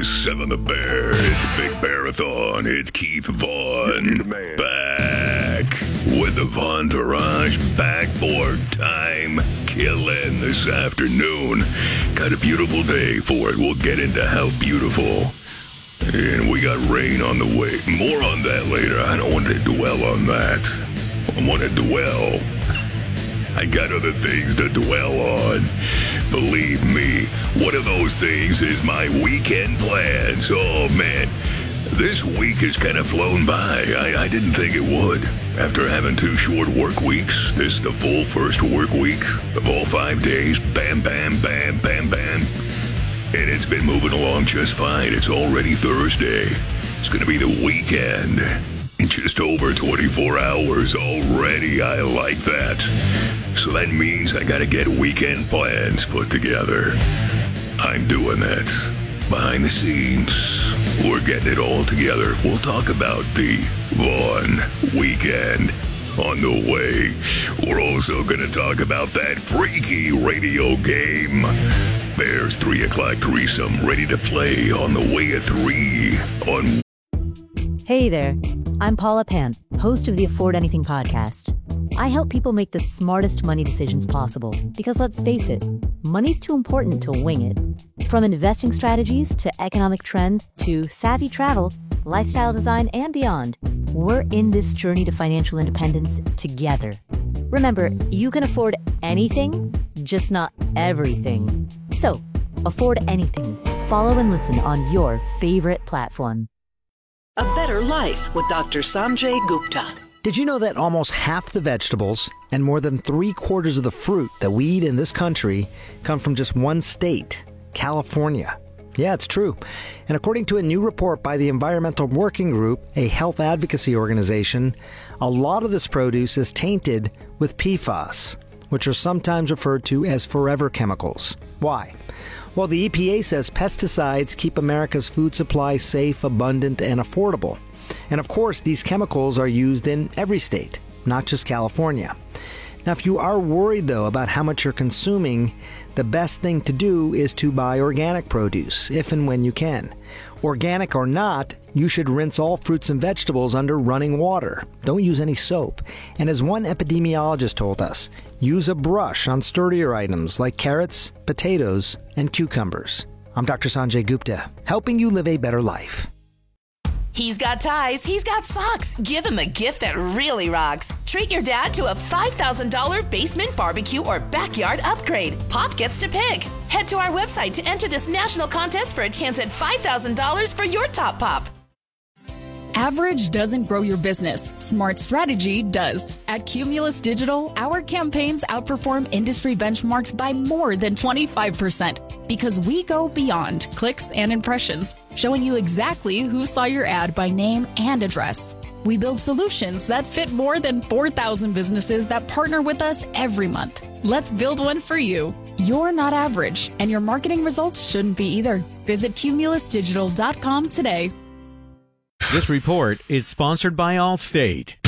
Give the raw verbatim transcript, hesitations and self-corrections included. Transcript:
Seven the Bear. It's a big bearathon. It's Keith Vaughn. Back with the Vontourage backboard time. Killing this afternoon. Got a beautiful day for it. We'll get into how beautiful. And we got rain on the way. More on that later. I don't want to dwell on that. I want to dwell. I got other things to dwell on. Believe me, one of those things is my weekend plans. Oh, man. This week has kind of flown by. I, I didn't think it would. After having two short work weeks, this is the full first work week of all five days. Bam, bam, bam, bam, bam. And it's been moving along just fine. It's already Thursday. It's going to be the weekend. In just over twenty-four hours already. I like that. So that means I got to get weekend plans put together. I'm doing that. Behind the scenes, we're getting it all together. We'll talk about the Vaughn weekend on the way. We're also going to talk about that freaky radio game. Bears three o'clock threesome ready to play on the way at three on... Hey there, I'm Paula Pan, host of the Afford Anything podcast. I help people make the smartest money decisions possible because, let's face it, money's too important to wing it. From investing strategies to economic trends to savvy travel, lifestyle design, and beyond, we're in this journey to financial independence together. Remember, you can afford anything, just not everything. So, afford anything. Follow and listen on your favorite platform. A Better Life with Doctor Sanjay Gupta. Did you know that almost half the vegetables and more than three quarters of the fruit that we eat in this country come from just one state, California? Yeah, it's true. And according to a new report by the Environmental Working Group, a health advocacy organization, a lot of this produce is tainted with P FAS, which are sometimes referred to as forever chemicals. Why? Well, the E P A says pesticides keep America's food supply safe, abundant, and affordable. And of course, these chemicals are used in every state, not just California. Now, if you are worried, though, about how much you're consuming, the best thing to do is to buy organic produce, if and when you can. Organic or not, you should rinse all fruits and vegetables under running water. Don't use any soap. And as one epidemiologist told us, use a brush on sturdier items like carrots, potatoes, and cucumbers. I'm Doctor Sanjay Gupta, helping you live a better life. He's got ties, he's got socks. Give him a gift that really rocks. Treat your dad to a five thousand dollars basement barbecue or backyard upgrade. Pop gets to pick. Head to our website to enter this national contest for a chance at five thousand dollars for your top pop. Average doesn't grow your business. Smart strategy does. At Cumulus Digital, our campaigns outperform industry benchmarks by more than twenty-five percent because we go beyond clicks and impressions, showing you exactly who saw your ad by name and address. We build solutions that fit more than four thousand businesses that partner with us every month. Let's build one for you. You're not average, and your marketing results shouldn't be either. Visit cumulus digital dot com today. This report is sponsored by Allstate.